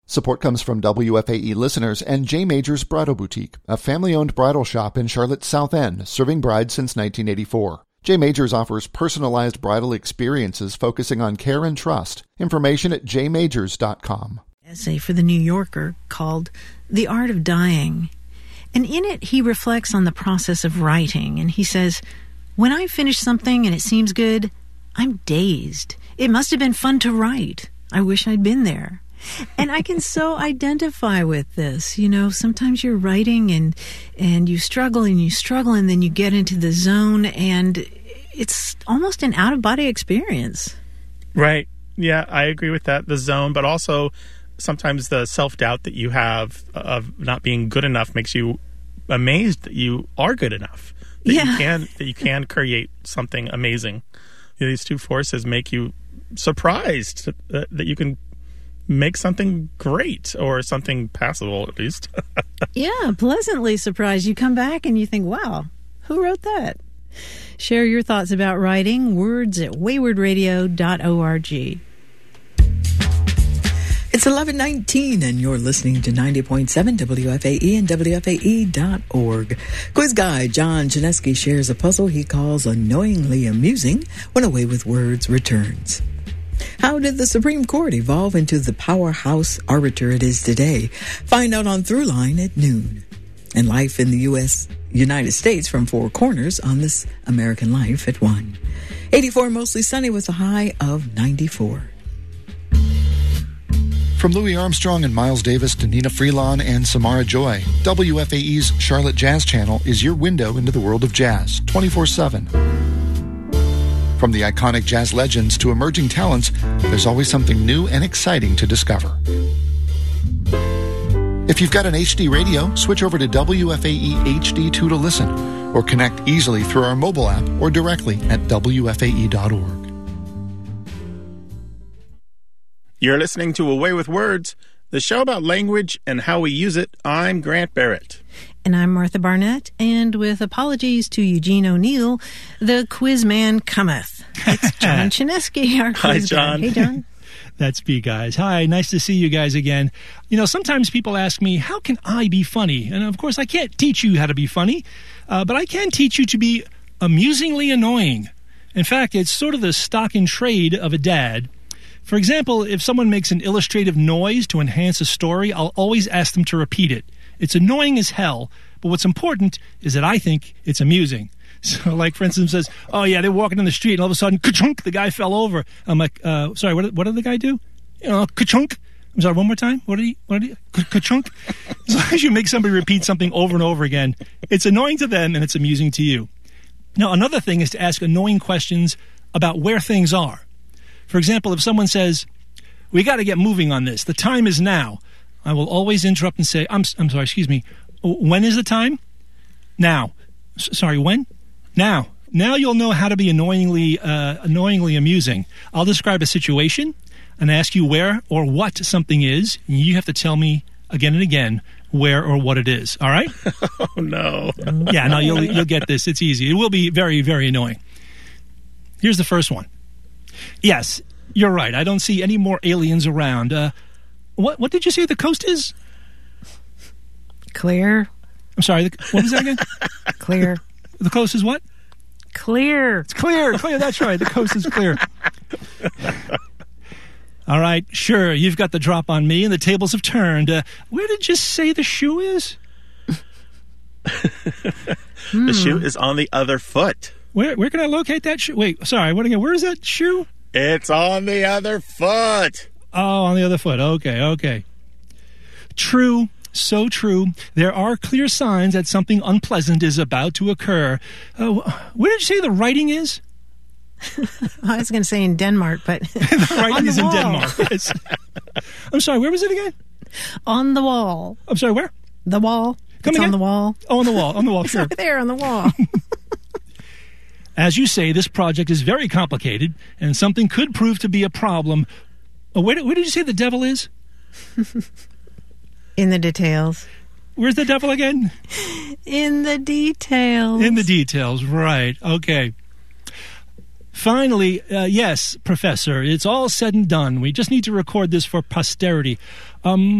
Support comes from WFAE listeners and J. Majors Bridal Boutique, a family-owned bridal shop in Charlotte's South End, serving brides since 1984. J. Majors offers personalized bridal experiences focusing on care and trust. Information at jmajors.com. Essay for The New Yorker called The Art of Dying. And in it, he reflects on the process of writing. And he says, "When I finish something and it seems good, I'm dazed. It must have been fun to write. I wish I'd been there." And I can so identify with this. You know, sometimes you're writing and you struggle and then you get into the zone and it's almost an out-of-body experience. Right. Yeah, I agree with that. The zone, but also sometimes the self-doubt that you have of not being good enough makes you amazed that you are good enough. That you can create something amazing. You know, these two forces make you surprised that you can make something great or something passable, at least. Yeah, pleasantly surprised. You come back and you think, wow, who wrote that? Share your thoughts about writing. Words at waywardradio.org. It's 11:19 and you're listening to 90.7 WFAE and WFAE.org. Quiz guy John Chaneski shares a puzzle he calls Annoyingly Amusing when A Way with Words returns. How did the Supreme Court evolve into the powerhouse arbiter it is today? Find out on Throughline at noon. And life in the United States from Four Corners on This American Life at 1. 84 mostly sunny with a high of 94. From Louis Armstrong and Miles Davis to Nina Freelon and Samara Joy, WFAE's Charlotte Jazz Channel is your window into the world of jazz, 24/7. From the iconic jazz legends to emerging talents, there's always something new and exciting to discover. If you've got an HD radio, switch over to WFAE HD2 to listen, or connect easily through our mobile app or directly at WFAE.org. You're listening to A Way with Words, the show about language and how we use it. I'm Grant Barrett. And I'm Martha Barnett, and with apologies to Eugene O'Neill, the quiz man cometh. It's John Chaneski, our quiz John. guy. Hey, John. That's me, guys. Hi, nice to see you guys again. You know, sometimes people ask me, how can I be funny? And of course, I can't teach you how to be funny, but I can teach you to be amusingly annoying. In fact, it's sort of the stock in trade of a dad. For example, if someone makes an illustrative noise to enhance a story, I'll always ask them to repeat it. It's annoying as hell, but what's important is that I think it's amusing. So, like, for instance, says, "Oh, yeah, they're walking in the street, and all of a sudden, ka-chunk, the guy fell over." I'm like, sorry, what did the guy do? You know, ka-chunk. I'm sorry, one more time? What did he ka-chunk? As long as you make somebody repeat something over and over again, it's annoying to them, and it's amusing to you. Now, another thing is to ask annoying questions about where things are. For example, if someone says, "We got to get moving on this. The time is now," I will always interrupt and say, I'm sorry, excuse me. When is the time? Now. Sorry, when? Now. Now you'll know how to be annoyingly amusing. I'll describe a situation and ask you where or what something is, and you have to tell me again and again where or what it is. All right? Oh, no. Yeah, no, you'll get this. It's easy. It will be very, very annoying. Here's the first one. Yes, you're right. I don't see any more aliens around. What did you say the coast is? Clear. I'm sorry, what was that again? Clear. The coast is what? Clear. It's clear, that's right. The coast is clear. All right, sure, you've got the drop on me and the tables have turned. Where did you say the shoe is? The shoe is on the other foot. Where can I locate that shoe? Wait, sorry, what again? Where is that shoe? It's on the other foot. Oh, on the other foot. Okay. True. So true. There are clear signs that something unpleasant is about to occur. Where did you say the writing is? I was going to say in Denmark, but the writing is in Denmark. Yes. I'm sorry, where was it again? On the wall. I'm sorry, where? The wall. Come it's again? on the wall. Oh, on the wall, It's sure. over there on the wall. As you say, this project is very complicated, and something could prove to be a problem. Where did you say the devil is? In the details. Where's the devil again? In the details. In the details, right. Okay. Finally, yes, Professor, it's all said and done. We just need to record this for posterity.